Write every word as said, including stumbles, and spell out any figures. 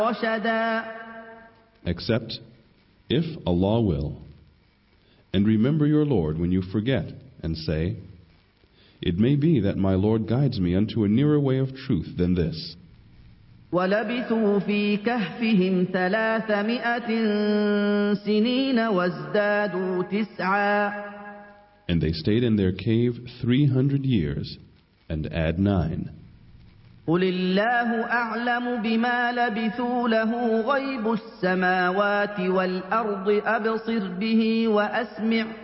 رشدا. Except if Allah will. And remember your Lord when you forget, and say, it may be that my Lord guides me unto a nearer way of truth than this. وَلَبِثُوا فِي كَهْفِهِمْ ثَلَاثَمِائَةٍ سِنِينَ وَازْدَادُوا تِسْعًا. And they stayed in their cave three hundred years, and add nine. قُلِ اللَّهُ أَعْلَمُ بِمَا لَبِثُوا لَهُ غَيْبُ السَّمَاوَاتِ وَالْأَرْضِ أَبْصِرْ بِهِ وَأَسْمِعُ